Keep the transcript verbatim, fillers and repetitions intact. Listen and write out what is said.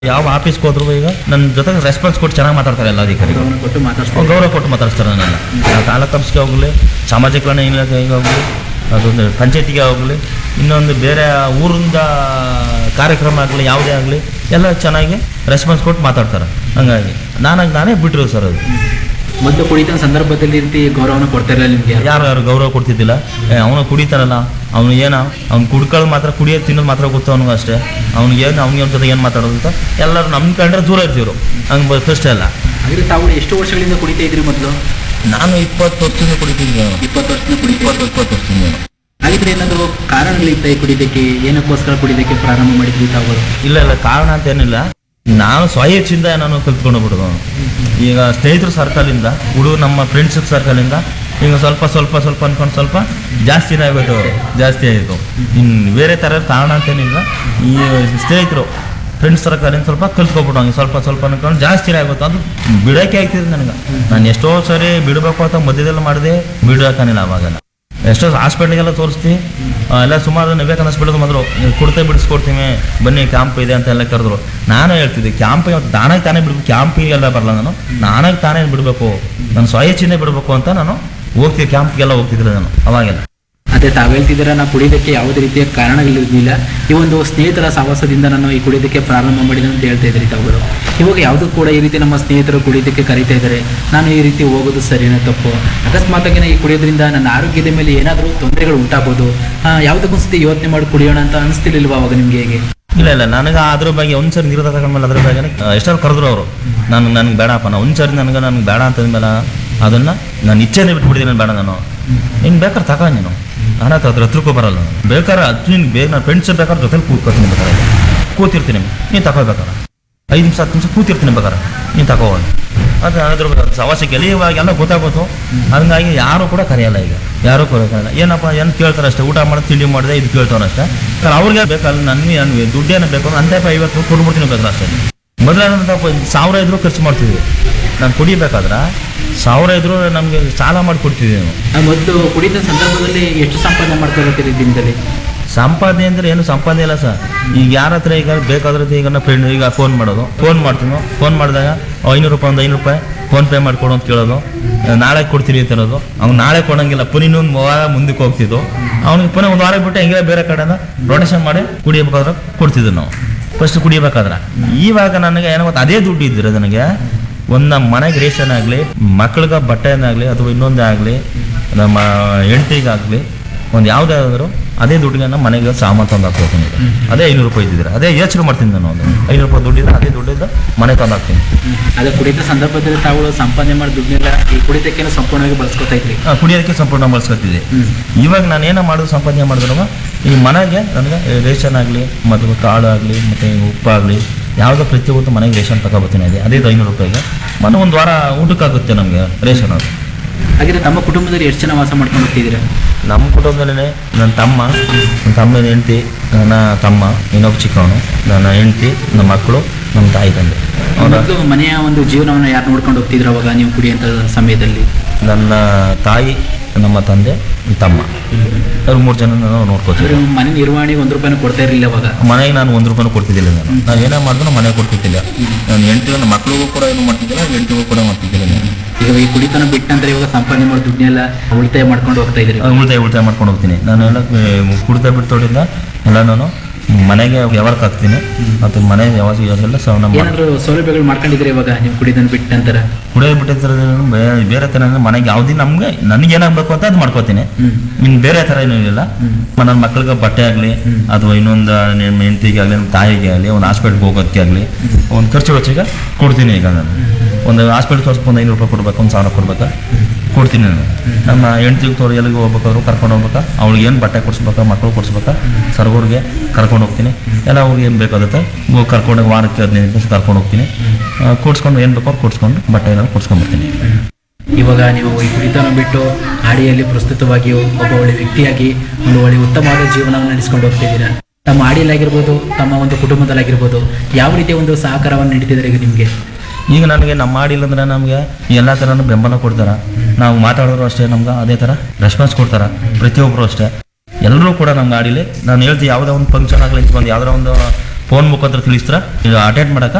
ಯಾವ ಆಫೀಸ್ಗೆ ಹೋದ್ರು ಈಗ ನನ್ನ ಜೊತೆ ರೆಸ್ಪಾನ್ಸ್ ಕೊಟ್ಟು ಚೆನ್ನಾಗಿ ಮಾತಾಡ್ತಾರೆ ಎಲ್ಲ ಅಧಿಕಾರಿಗಳು, ಗಮನ ಕೊಟ್ಟು ಮಾತಾಡ್ಸ್ತಾರೆ. ಗೌರವ ಕೊಟ್ಟು ಮಾತಾಡ್ತಾರೆ ನನ್ನೆಲ್ಲ. ತಾಲೂಕು ಆಫೀಸ್ಗೆ ಹೋಗಲಿ, ಸಾಮಾಜಿಕ ಕಲ್ಯಾಣ ಇಲಾಖೆಗೆ ಹೋಗಲಿ, ಅದೊಂದು ಪಂಚಾಯತಿಗೆ ಹೋಗಲಿ, ಇನ್ನೊಂದು ಬೇರೆ ಊರಿಂದ ಕಾರ್ಯಕ್ರಮ ಆಗಲಿ ಯಾವುದೇ ಆಗಲಿ ಎಲ್ಲ ಚೆನ್ನಾಗಿ ರೆಸ್ಪಾನ್ಸ್ ಕೊಟ್ಟು ಮಾತಾಡ್ತಾರೆ. ಹಂಗಾಗಿ ನಾನಾಗಿ ನಾನೇ ಬಿಟ್ಟರು ಸರ್. ಅದು ಮೊದಲು ಕುಡಿತ ಸಂದರ್ಭದಲ್ಲಿ ಈ ರೀತಿ ಗೌರವನ ಕೊಡ್ತಾ ಇರಲಿಲ್ಲ ನಿಮಗೆ? ಯಾರು ಯಾರು ಗೌರವ ಕೊಡ್ತಿದ್ದಿಲ್ಲ. ಅವನು ಕುಡಿತಾನಲ್ಲ, ಅವನು ಏನೋ ಅವ್ನು ಕುಡ್ಕೊಳ್ಳೋದು ಮಾತ್ರ, ಕುಡಿಯೋದು ತಿನ್ನೋದು ಮಾತ್ರ ಗೊತ್ತು ಅವನಿಗೆ ಅಷ್ಟೇ. ಅವ್ನಿಗೆ ಏನು ಅವ್ನಿಗೆ ಅವ್ನ ಜೊತೆ ಏನು ಮಾತಾಡೋದು ಅಂತ ಎಲ್ಲರೂ ನಮ್ಮ ಕಂಡ್ರೆ ದೂರ ಇರ್ತಿದ್ರು. ಹಂಗೆ ಫಸ್ಟ್ ಎಲ್ಲ. ಹಾಗೆ ತಾವು ಎಷ್ಟು ವರ್ಷಗಳಿಂದ ಕುಡಿತಾ ಇದ್ರಿ ಮೊದಲು? ನಾನು ಇಪ್ಪತ್ತು ವರ್ಷದಿಂದ ಕುಡಿತಿದ್ದೆ. ಇಪ್ಪತ್ತು ವರ್ಷದಿಂದ ಕುಡಿತಾ ಇಪ್ಪತ್ತು ಇಪ್ಪತ್ತು ವರ್ಷದಿಂದ. ಹಾಗಿದ್ರೆ ಏನಾದರೂ ಕಾರಣಗಳಿತ್ತ ಈ ಕುಡಿದಕ್ಕೆ? ಏನಕ್ಕೋಸ್ಕರ ಕುಡಿದಕ್ಕೆ ಪ್ರಾರಂಭ ಮಾಡಿದ್ವಿ ತಾವು? ಇಲ್ಲ ಇಲ್ಲ ಕಾರಣ ಅಂತ ಏನಿಲ್ಲ, ನಾನು ಸ್ವಇಚ್ಛೆಯಿಂದ ನಾನು ಕಲ್ತ್ಕೊಂಡು ಬಿಡೋದು. ಈಗ ಸ್ನೇಹಿತರ ಸರ್ಕಲಿಂದ, ಹುಡುಗರು ನಮ್ಮ ಫ್ರೆಂಡ್ಶಿಪ್ ಸರ್ಕಲಿಂದ ಈಗ ಸ್ವಲ್ಪ ಸ್ವಲ್ಪ ಸ್ವಲ್ಪ ಅನ್ಕೊಂಡು ಸ್ವಲ್ಪ ಜಾಸ್ತಿನೇ ಆಗೋಯ್ತು, ಜಾಸ್ತಿ ಆಯಿತು. ಇನ್ನು ಬೇರೆ ಥರ ಕಾರಣ ಅಂತೇನಿಲ್ಲ, ಈ ಸ್ನೇಹಿತರು ಫ್ರೆಂಡ್ಸ್ ಸರ್ಕಲಿಂದ ಸ್ವಲ್ಪ ಕಲ್ತ್ಕೊಬಿಟ್ಟು ಹಂಗೆ ಸ್ವಲ್ಪ ಸ್ವಲ್ಪ ಅನ್ಕೊಂಡು ಜಾಸ್ತಿನೇ ಆಗುತ್ತೆ. ಅದು ಬಿಡೋಕ್ಕೆ ಆಗ್ತಿದೆ ನನಗೆ. ನಾನು ಎಷ್ಟೋ ಸರಿ ಬಿಡಬೇಕು ಅಂತ ಮಧ್ಯದಲ್ಲಿ ಮಾಡಿದೆ, ಬಿಡೋಕ್ಕಾನಿಲ್ಲ ಅವಾಗೆಲ್ಲ. ಎಷ್ಟೋ ಹಾಸ್ಪಿಟ್ಲಿಗೆಲ್ಲ ತೋರಿಸ್ತೀವಿ, ಎಲ್ಲ ಸುಮಾರು ವಿವೇಕಾನಂದ ಹಾಸ್ಪಿಟಲ್ ಬಂದರು, ಕೊಡ್ತೇ ಬಿಡಿಸ್ಕೊಡ್ತೀವಿ ಬನ್ನಿ, ಕ್ಯಾಂಪ್ ಇದೆ ಅಂತ ಎಲ್ಲ ಕರೆದ್ರು. ನಾನು ಹೇಳ್ತಿದ್ದೆ ಕ್ಯಾಂಪ್ ತಾನಾಗಿ ತಾನೇ ಬಿಡಬೇಕು, ಕ್ಯಾಂಪಿಗೆಲ್ಲ ಬರಲ್ಲ ನಾನು, ನಾನಾಗಿ ತಾನೇ ಬಿಡಬೇಕು, ನಾನು ಸ್ವಇಚ್ಛೆಯಿಂದ ಬಿಡಬೇಕು ಅಂತ ನಾನು ಹೋಗ್ತೀವಿ, ಕ್ಯಾಂಪ್ಗೆಲ್ಲ ಹೋಗ್ತಿದ್ದೆ ನಾನು ಅವಾಗೆಲ್ಲ. ಅದೇ ತಾವು ಹೇಳ್ತಿದ್ದೀರಾ, ನಾವು ಕುಡಿಯೋದಕ್ಕೆ ಯಾವುದೇ ರೀತಿಯ ಕಾರಣಗಳಿರಲಿಲ್ಲ, ಈ ಒಂದು ಸ್ನೇಹಿತರ ಸಹವಾಸದಿಂದ ನಾನು ಈ ಕುಡಿಯೋದಕ್ಕೆ ಪ್ರಾರಂಭ ಮಾಡಿದೆ ಅಂತ ಹೇಳ್ತಾ ಇದ್ರಿ ತಾವುಗಳು. ಇವಾಗ ಯಾವುದೂ ಕೂಡ ಈ ರೀತಿ ನಮ್ಮ ಸ್ನೇಹಿತರು ಕುಡಿಯೋದಕ್ಕೆ ಕರೀತಾ ಇದ್ದಾರೆ, ನಾನು ಈ ರೀತಿ ಹೋಗೋದು ಸರಿನೋ ತಪ್ಪು? ಅಕಸ್ಮಾತಾಗಿ ಈ ಕುಡಿಯೋದ್ರಿಂದ ನನ್ನ ಆರೋಗ್ಯದ ಮೇಲೆ ಏನಾದರೂ ತೊಂದರೆಗಳು ಉಂಟಾಗ್ಬೋದು, ಯಾವುದಕ್ಕೊಂದ್ಸತಿ ಯೋಚನೆ ಮಾಡಿ ಕುಡಿಯೋಣ ಅಂತ ಅನಿಸ್ತಿರ್ಲಿಲ್ವಾ ಅವಾಗ ನಿಮಗೆ? ಹೇಗೆ? ಇಲ್ಲ ಇಲ್ಲ, ನನಗೆ ಅದ್ರ ಬಗ್ಗೆ ಒಂದ್ಸರಿ ನಿರ್ಧಾರ ತಗೊಂಡ್ಮೇಲೆ ಅದ್ರ ಬಗ್ಗೆ ಎಷ್ಟಾದ್ರು ಕರೆದ್ರು ಅವರು, ನಾನು ನನಗೆ ಬೇಡಪ್ಪ, ನಾನು ಒಂದ್ಸರಿ ನನಗೆ ನನಗೆ ಬೇಡ ಅಂತಂದ್ಮೇಲೆ ಅದನ್ನು ನಾನು ಇಚ್ಛೆನೇ ಬಿಟ್ಬಿಟ್ಟಿದ್ದೀನಿ. ಬೇಡ, ನಾನು ನೀನು ಬೇಕಾದ್ರೆ ತಗೋ, ನೀನು ನಾನು ಅದ್ರ ಹತ್ರಕ್ಕೂ ಬರಲ್ಲ, ಬೇಕಾದ್ರೆ ಅದು ನಿನ್ಗೆ ಬೇಗ ನಾನು ಫ್ರೆಂಡ್ಸ್ ಬೇಕಾದ್ರೆ ಜೊತೆಲಿ ಕೂತ್ಕೊತೀನಿ, ಬೇಕಾದ್ರೆ ಕೂತಿರ್ತೀನಿ, ನೀನು ತಗೋಬೇಕಾರೆ ಐದು ನಿಮಿಷ ಹತ್ತು ನಿಮಿಷ ಕೂತಿರ್ತೀನಿ, ಬೇಕಾರೆ ನೀನು ತಗೋಣ. ಅದು ಅದ್ರ ಸವಾಸಕ್ಕೆ ಎಲ್ಲಿ ಇವಾಗೆಲ್ಲ ಗೊತ್ತಾಗೋದು. ಹಂಗಾಗಿ ಯಾರು ಕೂಡ ಕರೆಯಲ್ಲ ಈಗ, ಯಾರೂ ಕೂಡ ಕರೆಯಲ್ಲ. ಏನಪ್ಪ ಏನು ಕೇಳ್ತಾರೆ ಅಷ್ಟೇ, ಊಟ ಮಾಡೋದು ತಿಂಡಿ ಮಾಡಿದೆ ಇದು ಕೇಳ್ತಾವೆ ಅಷ್ಟೇ. ಅವ್ರಿಗೆ ಬೇಕಲ್ಲ, ನನಗೆ ನನಗೆ ದುಡ್ಡೇನು ಬೇಕು, ಅಂತೆ ಐವತ್ತು ಕೊಡ್ಬಿಡ್ತೀನಿ ಬೇಕಾದ್ರೆ ಅಷ್ಟೇ. ಮೊದಲೇನಂತ ಸಾವಿರ ಇದ್ರೂ ಖರ್ಚು ಮಾಡ್ತಿದ್ವಿ, ನಾನು ಕುಡಿಬೇಕಾದ್ರೆ ಸಾವಿರ ಇದ್ರೂ ನಮಗೆ ಸಾಲ ಮಾಡಿ ಕೊಡ್ತಿದ್ವಿ ನಾವು. ಮೊದಲು ಕುಡಿದ ಸಂದರ್ಭದಲ್ಲಿ ಎಷ್ಟು ಸಂಪಾದನೆ ಮಾಡ್ಕೊಳ್ತೀರಿ ದಿನದಲ್ಲಿ? ಸಂಪಾದನೆ ಅಂದರೆ ಏನು ಸಂಪಾದನೆ ಇಲ್ಲ ಸರ್. ಈಗ ಯಾರ ಹತ್ರ ಈಗ ಬೇಕಾದ್ರೆ ಈಗ ನಮ್ಮ ಫ್ರೆಂಡ್ ಈಗ ಫೋನ್ ಮಾಡೋದು, ಫೋನ್ ಮಾಡ್ತೀನೋ, ಫೋನ್ ಮಾಡಿದಾಗ ಐನೂರು ರೂಪಾಯಿ ಒಂದು ಐನೂರು ರೂಪಾಯಿ ಫೋನ್ ಪೇ ಮಾಡಿಕೊಡು ಅಂತ ಕೇಳೋದು, ನಾಳೆ ಕೊಡ್ತೀನಿ ಅಂತ ಹೇಳೋದು. ಅವ್ನು ನಾಳೆ ಕೊಡೋಂಗಿಲ್ಲ, ಪುನಃ ಇನ್ನೊಂದು ವಾರ ಮುಂದಕ್ಕೆ ಹೋಗ್ತಿದ್ದು, ಅವ್ನಿಗೆ ಪುನಃ ಒಂದು ವಾರ ಬಿಟ್ಟು ಹೆಂಗೆ ಬೇರೆ ಕಡೆಯಿಂದ ರೊಟೇಷನ್ ಮಾಡಿ ಕುಡಿಯಬೇಕಾದ್ರೆ ಕೊಡ್ತಿದ್ವಿ ನಾವು ಫಸ್ಟ್ ಕುಡಿಯಬೇಕಾದ್ರೆ. ಇವಾಗ ನನಗೆ ಏನೋ ಗೊತ್ತು, ಅದೇ ದುಡ್ಡು ಇದ್ದಿರೋ ನನಗೆ ಒಂದು ನಮ್ಮ ಮನೆಗೆ ರೇಷನ್ ಆಗಲಿ, ಮಕ್ಳಿಗೆ ಬಟ್ಟೆನಾಗಲಿ ಅಥವಾ ಇನ್ನೊಂದೇ ಆಗಲಿ, ನಮ್ಮ ಹೆಂಡತಿಗಾಗಲಿ ಒಂದು ಯಾವುದೇ ಆದರೂ ಅದೇ ದುಡ್ಡಿಗೆ ನಮ್ಮ ಮನೆಗೆ ಸಾಮಾನು ತಂದು ಹಾಕ್ತೀನಿ. ಅದೇ ಐನೂರು ರೂಪಾಯಿ ಇದ್ದಿದ್ರೆ ಅದೇ ಯೋಚನೆ ಮಾಡ್ತೀನಿ ನಾನು. ಒಂದು ಐನೂರು ರೂಪಾಯಿ ದುಡ್ಡಿದ್ರೆ ಅದೇ ದುಡ್ಡಿಂದ ಮನೆ ತಂದು ಹಾಕ್ತೀನಿ. ಅದೇ ಕುಡಿತ ಸಂದರ್ಭದಲ್ಲಿ ತಾವು ಸಂಪಾದನೆ ಮಾಡಿ ದುಡ್ಡನ್ನೆಲ್ಲ ಈ ಕುಡಿತಕ್ಕೆ ಸಂಪೂರ್ಣವಾಗಿ ಬಳಸ್ಕೊತಾ ಇದ್ರಿ? ಕುಡಿಯೋದಕ್ಕೆ ಸಂಪೂರ್ಣ ಬಳಸ್ಕೊತಿದ್ದೆ. ಇವಾಗ ನಾನು ಏನೋ ಮಾಡೋದು ಸಂಪಾದನೆ ಮಾಡಿದ್ರು ಈ ಮನೆಗೆ ನನಗೆ ರೇಷನ್ ಆಗಲಿ ಮತ್ತು ಕಾಳು ಆಗಲಿ ಮತ್ತು ಉಪ್ಪಾಗಲಿ ಯಾವುದೋ ಪ್ರತಿಯೊಂದು ಮನೆಗೆ ರೇಷನ್ ತಗೊಬರ್ತೀನಿ. ಅದೇ ಅದೇ ಐನೂರು ರೂಪಾಯಿಗೆ ಮತ್ತೆ ಒಂದು ವಾರ ಊಟಕ್ಕಾಗುತ್ತೆ ನಮಗೆ ರೇಷನ್. ಅದು ಹಾಗಿದ್ರೆ ತಮ್ಮ ಕುಟುಂಬದಲ್ಲಿ ಎಷ್ಟು ಜನ ವಾಸ ಮಾಡ್ಕೊಂಡು ಹೋಗ್ತಿದ್ದೀರಾ? ನಮ್ಮ ಕುಟುಂಬದಲ್ಲೇ ನನ್ನ ತಮ್ಮ, ನನ್ನ ತಮ್ಮನ ಹೆಂಡತಿ, ನನ್ನ ತಮ್ಮ, ಇನ್ನೊಬ್ಬ ಚಿಕ್ಕವನು, ನನ್ನ ಹೆಂಡತಿ, ನಮ್ಮ ಮಕ್ಕಳು, ನಮ್ಮ ತಾಯಿ ತಂದೆ. ಮೊದಲು ಮನೆಯ ಒಂದು ಜೀವನವನ್ನು ಯಾರು ನೋಡ್ಕೊಂಡು ಹೋಗ್ತಿದ್ರು ಅವಾಗ ನೀವು ಕುಡಿಯಂಥ ಸಮಯದಲ್ಲಿ? ನನ್ನ ತಾಯಿ, ನಮ್ಮ ತಂದೆ, ತಮ್ಮ, ಅವ್ರು ಮೂರು ಜನ ನಾವು ನೋಡ್ಕೋತೀವಿ. ಮನೆ ನಿರ್ವಹಣೆಗೆ ಒಂದು ರೂಪಾಯಿನೂ ಕೊಡ್ತಾ ಇರಲಿಲ್ಲ ಅವಾಗ? ಮನೆಗೆ ನಾನು ಒಂದು ರೂಪಾಯಿನೂ ಕೊಡ್ತಿದ್ದಿಲ್ಲ. ನಾನು ನಾನು ಏನೇ ಮಾಡಿದ್ರು ಮನೆಗೆ ಕೊಡ್ತಿದ್ದಿಲ್ಲ. ನಾನು ಹೆಂಡತಿಗೂ ನನ್ನ ಮಕ್ಕಳಿಗೂ ಕೂಡ ಏನು ಮಾಡ್ತಿದ್ದಿಲ್ಲ, ಹೆಂಡತಿಗೂ ಕೂಡ ಮಾಡ್ತಿದ್ದಿಲ್ಲ. ನಾನು ಈಗ ಈ ಕುಡಿತನ ಬಿಟ್ಟಂದ್ರೆ ಇವಾಗ ಸಂಪಾದನೆ ಮಾಡಿ ದುಡ್ಡನ್ನೆಲ್ಲ ಉಳಿತಾಯ ಮಾಡ್ಕೊಂಡು ಹೋಗ್ತಾ ಇದ್ದೀರಿ? ಉಳಿತಾಯ ಉಳಿತಾಯ ಮಾಡ್ಕೊಂಡು ಹೋಗ್ತೀನಿ. ನಾನು ಎಲ್ಲ ಕುಡಿತ ಬಿಟ್ಟೋಡಿಂದ ಎಲ್ಲ ನಾನು ಮನೆಗೆ ವ್ಯವಹಾರಕ್ಕೆ ಹಾಕ್ತೀನಿ ಮತ್ತು ಮನೆ ವ್ಯವಹಾರ ಎಲ್ಲ ಏನಾದರೂ ಸೌಲಭ್ಯಗಳು ಮಾಡ್ಕೊಂಡಿದ್ರೆ ಇವಾಗ ನೀವು ಕುಡಿದನ್ನು ಬಿಟ್ಟ ನಂತರ? ಕುಡಿಯೋದು ಬಿಟ್ಟಿದ್ರೆ ಬೇರೆ ಥರ ಮನೆಗೆ ಯಾವುದೇ ನಮ್ಗೆ ನನಗೆ ಏನಾಗಬೇಕು ಅಂತ ಅದು ಮಾಡ್ಕೋತೀನಿ. ಇನ್ನು ಬೇರೆ ಥರ ಏನೂ ಇಲ್ಲ. ನನ್ನ ಮಕ್ಕಳಿಗೆ ಬಟ್ಟೆ ಆಗಲಿ ಅಥವಾ ಇನ್ನೊಂದು ನಿಮ್ಮ ಹೆಂಡತಿಗೆ ಆಗಲಿ, ನಮ್ಮ ತಾಯಿಗೆ ಆಗಲಿ, ಒಂದು ಹಾಸ್ಪಿಟ್ಲ್ಗೆ ಹೋಗೋದಕ್ಕೆ ಆಗಲಿ ಒಂದು ಖರ್ಚು ವೆಚ್ಚಗೆ ಕೊಡ್ತೀನಿ. ಈಗ ನಾನು ಒಂದು ಹಾಸ್ಪಿಟ್ಲ್ ತೋರಿಸ್ಬೇಕು, ಒಂದು ಐನೂರು ರೂಪಾಯಿ ಕೊಡ್ಬೇಕು, ಒಂದು ಸಾವಿರ ಕೊಡ್ಬೇಕಾ ಕೊಡ್ತೀನಿ. ನಾನು ನಮ್ಮ ಹೆಂಡ್ತಿಗೆ ತೋರು ಎಲ್ಲಿಗೆ ಹೋಗ್ಬೇಕಾದ್ರು ಕರ್ಕೊಂಡು ಹೋಗ್ಬೇಕಾ, ಅವ್ಳಿಗೆ ಏನು ಬಟ್ಟೆ ಕೊಡಿಸ್ಬೇಕಾ, ಮಕ್ಕಳು ಕೊಡಿಸ್ಬೇಕಾ, ಸರ್ಗೋರ್ಗೆ ಕರ್ಕೊಂಡು ಹೋಗ್ತೀನಿ. ಎಲ್ಲ ಅವ್ರಿಗೆ ಏನು ಬೇಕಾಗುತ್ತೆ ಹೋಗಿ ಕರ್ಕೊಂಡು ವಾರಕ್ಕೆ ಹದಿನೈದು ನಿಮಿಷ ಕರ್ಕೊಂಡು ಹೋಗ್ತೀನಿ. ಕೊಡ್ಸ್ಕೊಂಡು ಏನು ಬೇಕೋ ಅವ್ರು ಕೊಡ್ಸ್ಕೊಂಡು ಬಟ್ಟೆ ಎಲ್ಲ ಕೊಡ್ಸ್ಕೊಂಡ್ಬರ್ತೀನಿ. ಇವಾಗ ನೀವು ಈ ಕುಡಿತನ ಬಿಟ್ಟು ಹಾಡಿಯಲ್ಲಿ ಪ್ರಸ್ತುತವಾಗಿ ಒಬ್ಬ ಒಳ್ಳೆ ವ್ಯಕ್ತಿಯಾಗಿ ಒಂದು ಒಳ್ಳೆ ಉತ್ತಮವಾದ ಜೀವನವನ್ನು ನಡೆಸ್ಕೊಂಡು ಹೋಗ್ತಿದ್ದೀರಾ. ತಮ್ಮ ಹಾಡಿಯಲ್ಲಾಗಿರ್ಬೋದು, ತಮ್ಮ ಒಂದು ಕುಟುಂಬದಲ್ಲಾಗಿರ್ಬೋದು ಯಾವ ರೀತಿಯ ಒಂದು ಸಹಕಾರವನ್ನು ನೀಡ್ತಿದ್ದಾರೆ ಈಗ ನಿಮಗೆ? ಈಗ ನನಗೆ ನಮ್ಮ ಮಾಡಿಲ್ಲ ಅಂದರೆ ನಮಗೆ ಎಲ್ಲ ಥರನೂ ಬೆಂಬಲ ಕೊಡ್ತಾರೆ. ನಾವು ಮಾತಾಡಿದ್ರು ಅಷ್ಟೇ ನಮ್ಗೆ ಅದೇ ಥರ ರೆಸ್ಪಾನ್ಸ್ ಕೊಡ್ತಾರೆ. ಪ್ರತಿಯೊಬ್ಬರು ಅಷ್ಟೇ, ಎಲ್ಲರೂ ಕೂಡ ನಮ್ಗೆ ಆಡಿಲಿ ನಾನು ಹೇಳ್ತೀವಿ ಯಾವುದೋ ಒಂದು ಫಂಕ್ಷನ್ ಆಗಲಿ, ಒಂದು ಯಾವುದೋ ಒಂದು ಫೋನ್ ಮುಖಾಂತರ ತಿಳಿಸ್ತಾರ ಅಟೆಂಡ್ ಮಾಡಕ